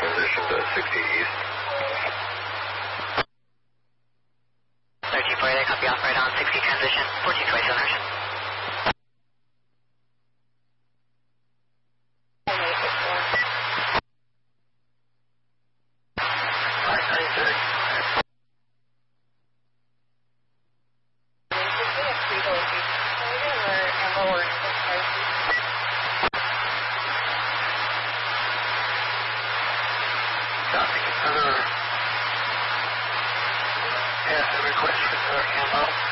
transition to 60 east. 1348, copy off right on 60 transition, 1427 Hershey. Copy. Another passive request for ammo.